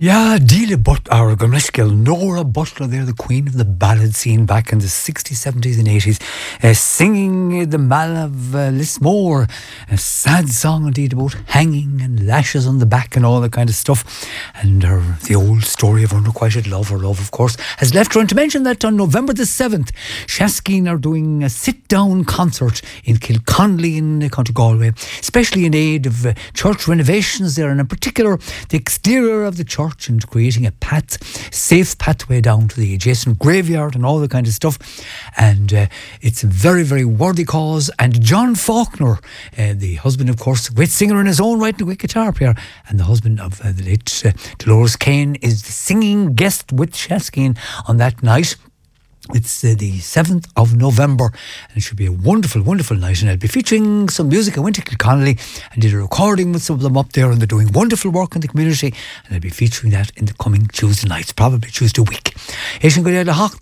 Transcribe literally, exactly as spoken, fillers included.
Yeah, Delia But our Gomlishkill, Nora Butler there, the queen of the ballad scene back in the sixties, seventies and eighties, uh, singing the Mal of uh, Lismore, a sad song indeed about hanging and lashes on the back and all that kind of stuff. And her, the old story of unrequited love, her love of course, has left her. And to mention that on November the seventh, Shaskeen are doing a sit-down concert in Kilconnelly in County Galway, especially in aid of uh, church renovations there, and in particular the exterior of the church, and creating a path, safe pathway down to the adjacent graveyard and all that kind of stuff. And uh, it's a very, very worthy cause. And John Faulkner, uh, the husband, of course, a great singer in his own right and a great guitar player, and the husband of uh, the late uh, Dolores Kane, is the singing guest with Shaskeen on that night. It's uh, the seventh of November, and it should be a wonderful, wonderful night. And I'll be featuring some music. I went to Kilconnelly and did a recording with some of them up there, and they're doing wonderful work in the community. And I'll be featuring that in the coming Tuesday nights, probably Tuesday week. Éisinn go leor le hocht